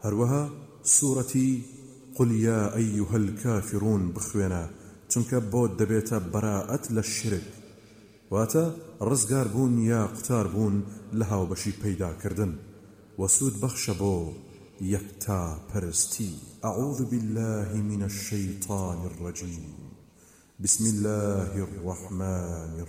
هەروەها سوورەتی قل يا أيها الكافرون بخوێنە، چونکە بۆت دەبێتە بەراءەت لە شرک، واتە ڕزگار بوون یا قوتار بوون لە هاوبەشی پەیداکردن، وسود بەخشە بۆ یەکتا پەرستی. أعوذ بالله من الشيطان الرجيم. بسم الله الرحمن